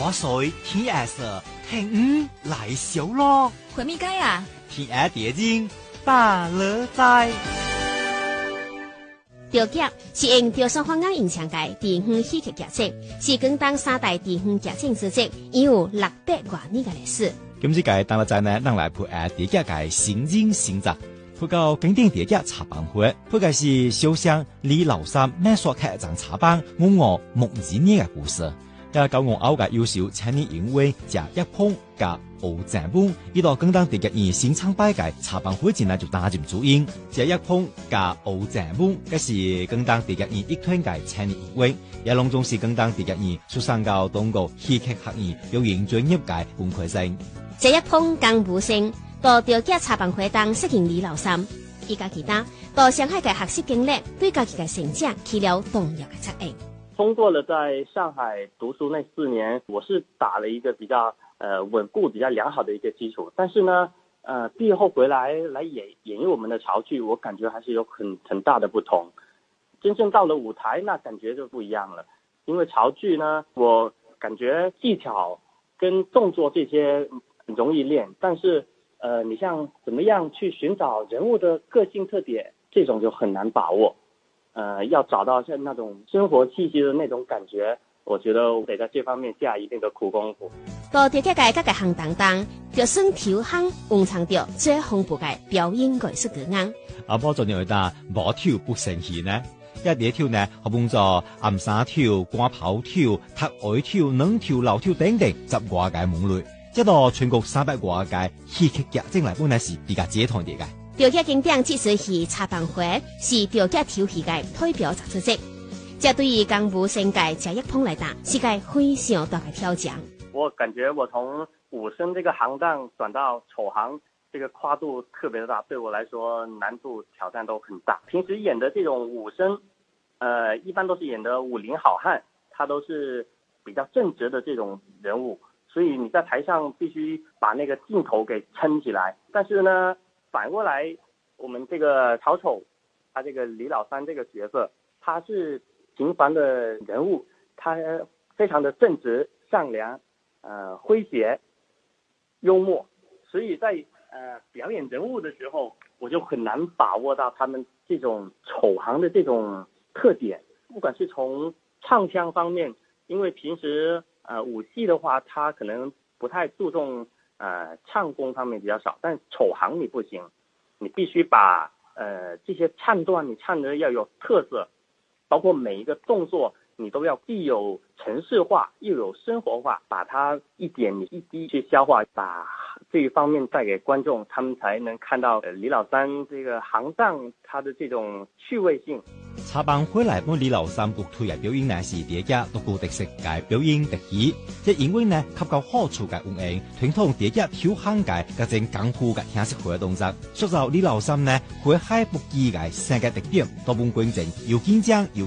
大水天下色，聽來小咯。 回咪街啊？ 天下蝶精大樂在。 釣夾是用釣雙方眼影牆界地方戲劇劇集，是廣東三大地方劇情之一，已有600多年嘅歷史。 今次界大樂在呢，讓來配蝶夾界新人新作，配到經典蝶夾茶班會，配嘅是小生李老三咩所劇場茶班我木子呢嘅故事。也教我歐嘅優秀青年演員賈一鵬加歐正邦，呢度廣東蝶夾演新唱擺界茶班會前呢就擔任主演。賈一鵬加歐正邦，嘅是廣東蝶夾演一團界青年演員，也隆重是廣東蝶夾演出生到東國戲劇學院表演專業界本科生。 賈一鵬江武生到釣夾茶班會當適應李老三，伊家其他到上海嘅學習經歷，對家己嘅成績起了重要嘅作用。 通過了在上海讀書那4年，我是打了一個比較穩固、比較良好的一個基礎。但是呢，畢業後回來演繹我們的潮劇，我感覺還是有很大的不同。真正到了舞台，那感覺就不一樣了。因為潮劇呢，我感覺技巧跟動作這些容易練，但是你像怎麼樣去尋找人物的個性特點，這種就很難把握。要找到像那種生活氣息的那種感覺，我覺得我得在這方面下一定的苦功夫。 到釣夾界各個行當當，就算調行完成到最豐富嘅表演藝術表演。 我仲有打舞跳不成戲呢，一啲跳呢，我幫助暗沙跳、掛跑跳、踢外跳、能跳、老跳等等10多個門類，一到全國300多個戲劇劇精嚟，本來是比較接團啲嘅。 釣夾經典即使是茶班會，是釣夾跳戲嘅代表作之一。這對於江武生界賈一鵬來講，是個非常大嘅挑戰。 我感覺我從武生這個行當轉到丑行，這個跨度特別的大，對我來說難度挑戰都很大。平時演的這種武生，一般都是演的武林好漢，他都是比較正直的這種人物，所以你在台上必須把那個鏡頭給撐起來。但是呢，反過來，我們這個曹丑，他這個李老三這個角色，他是平凡的人物，他非常的正直、善良，詼諧、幽默，所以在表演人物的時候，我就很難把握到他們這種丑行的這種特點。不管是從唱腔方面，因為平時武戲的話，他可能不太注重。唱功方面比較少，但丑行你不行，你必須把這些唱段你唱得要有特色，包括每一個動作你都要既有程式化又有生活化，把它一點一滴去消化，把這一方面帶給觀眾，他們才能看到李老三這個行當他的這種趣味性。 茶班會來幫李老三獨推嘅表演呢是蝶夾獨具特色嘅表演特技，即因為呢及夠好處嘅運用，傳統蝶夾跳行界各種功夫嘅形式活動作，塑造李老三呢會海不羈嘅性格特點，多本觀眾又緊張又